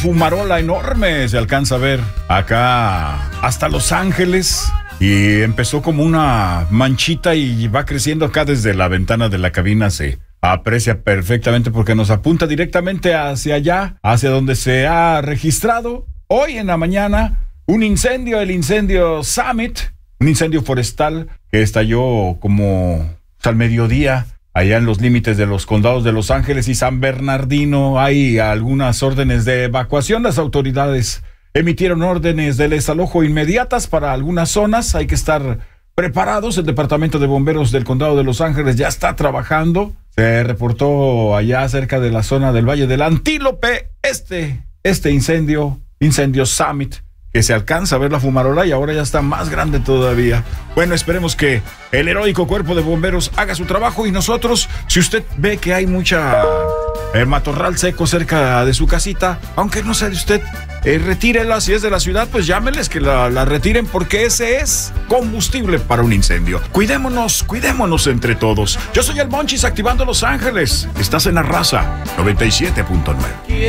fumarola enorme, se alcanza a ver acá hasta Los Ángeles. Y empezó como una manchita y va creciendo acá desde la ventana de la cabina. Se aprecia perfectamente porque nos apunta directamente hacia allá, hacia donde se ha registrado hoy en la mañana un incendio, el incendio Summit, un incendio forestal que estalló como al mediodía allá en los límites de los condados de Los Ángeles y San Bernardino. Hay algunas órdenes de evacuación. Las autoridades emitieron órdenes de desalojo inmediatas para algunas zonas. Hay que estar preparados. El Departamento de Bomberos del Condado de Los Ángeles ya está trabajando. Se reportó allá cerca de la zona del Valle del Antílope este incendio Summit, que se alcanza a ver la fumarola y ahora ya está más grande todavía. Bueno, esperemos que el heroico cuerpo de bomberos haga su trabajo y nosotros, si usted ve que hay mucha matorral seco cerca de su casita, aunque no sea de usted, retírela. Si es de la ciudad, pues llámeles que la retiren, porque ese es combustible para un incendio. Cuidémonos entre todos. Yo soy el Monchis, activando Los Ángeles. Estás en La Raza 97.9.